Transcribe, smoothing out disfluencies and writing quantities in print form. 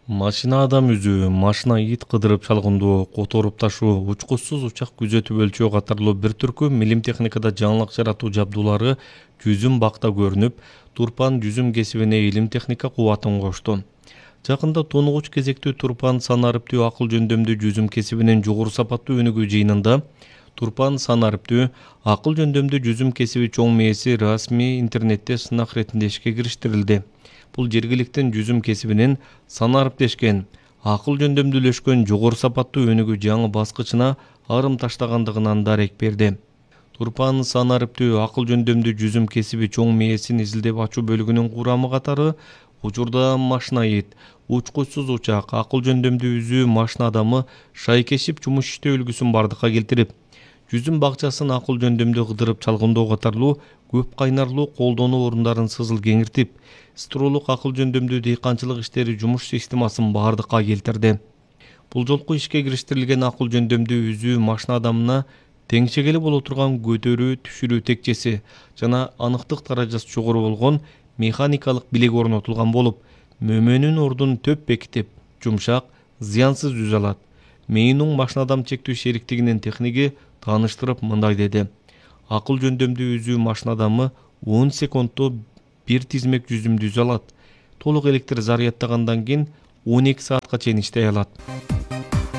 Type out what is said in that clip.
Машина адам үзүү, машина ит кыдырып чалгындоо, которуп ташуу, учкучсуз учак күзөтүп өлчөө катарлуу бир түркү милим техникада жаңылык жаратуу жабдуулары жүзүм бакта көрүнүп, Турпан жүзүм кесибине илим техника кубатын кошту. Жакында тонугуч кезектүү Турпан санариптүү акыл жөндөмдүү жүзүм кесибинин жогору сапаттуу өнүгүү жыйынында Турпан санариптүү акыл жөндөмдүү жүзүм кесиби чоң мээси расмий интернетте сынак иретинде ишке кириштирилди. Бул жергиликтин жүзүм кесибинин санариптешкен, акыл жөндөмдүүлөшкөн жогору сапаттуу өнүгүү жаңы баскычына арым таштагандыгынан дарек берди. Турпан санариптүү акыл жөндөмдүү жүзүм кесиби чоң мээсин изилдеп ачуу бөлүгүнүн курамы катары учурда машинаид, учкучсуз учак, акыл жөндөмдүү үзүү машина адамы шайкешип жумуш иштөө үлгүсүн бардыкка келтирип, жүзүм бакчасын акыл жөндөмдүү кыдырып чалгындоо катарлуу көп кайнарлуу колдонуу орундарын сызыл кеңиртип, струлук акыл жөндөмдүү дыйканчылык иштери жумуш системасын бардыкка келтирди. Бул жолку ишке кириштирилген акыл жөндөмдүү үзүү машина адамына теңшегели боло турган көтөрүү, түшүрүү текчеси жана аныктык даражасы жогору болгон механикалык билек орнотулган болуп, мөмөнүн ордун төп бекитип, жумшак, зыянсыз үзө алат. Мейнуң машина адам чектүү шериктигинин техниги тааныштырып мындай деди. Акыл жөндөмдүү үзүү машина адамы 10 секундто бир тизмек жүзүмдү үзө алат. Толук электр зарядтагандан кийин 12 саатка чейин иштей алат.